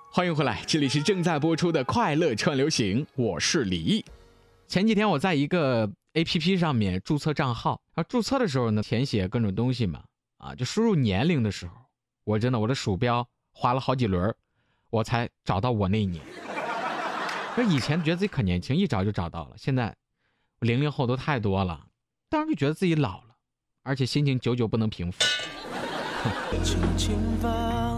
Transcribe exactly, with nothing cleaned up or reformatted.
欢迎回来，这里是正在播出的快乐串流行，我是李毅。前几天我在一个 A P P 上面注册账号，然后注册的时候呢，填写各种东西嘛，啊，就输入年龄的时候，我真的我的鼠标滑了好几轮，我才找到我那一年。可以前觉得自己可年轻，一找就找到了，现在零零后都太多了，当然就觉得自己老了，而且心情久久不能平复。轻轻把